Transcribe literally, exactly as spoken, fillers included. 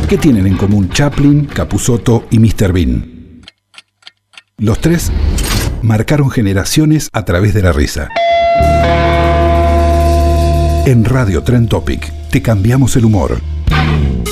¿Qué tienen en común Chaplin, Capusotto y míster Bean? Los tres marcaron generaciones a través de la risa. En Radio Trend Topic te cambiamos el humor.